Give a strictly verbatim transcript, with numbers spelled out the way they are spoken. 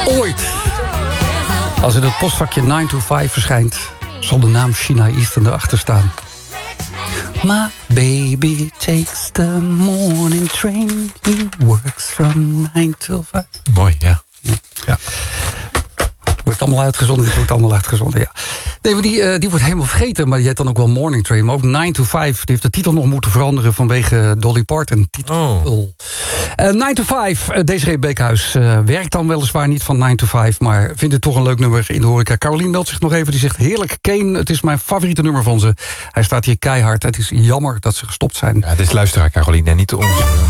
Ooit. Als in het postvakje nine to five verschijnt, zal de naam Sheena Easton erachter staan. My baby takes the morning train. He works from nine till five. Mooi, ja. ja. Wordt allemaal uitgezonden, dit wordt allemaal uitgezonden, ja. Nee, maar die, uh, die wordt helemaal vergeten, maar die heet dan ook wel Morning Train. Maar ook nine to five, die heeft de titel nog moeten veranderen vanwege Dolly Parton. Titel. Oh. Uh, nine to five, uh, Desiree Beekhuis uh, werkt dan weliswaar niet van nine to five, maar vindt het toch een leuk nummer in de horeca. Caroline meldt zich nog even, die zegt heerlijk. Kane, het is mijn favoriete nummer van ze. Hij staat hier keihard. Het is jammer dat ze gestopt zijn. Ja, het is luisteraar Caroline en niet onze.